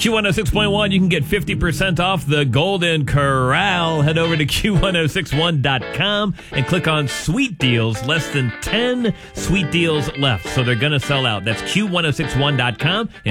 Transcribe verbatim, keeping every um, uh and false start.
Q one oh six point one, you can get fifty percent off the Golden Corral. Head over to Q one oh six one dot com and click on Sweet Deals. Less than ten sweet deals left, so they're going to sell out. That's Q one oh six one dot com. And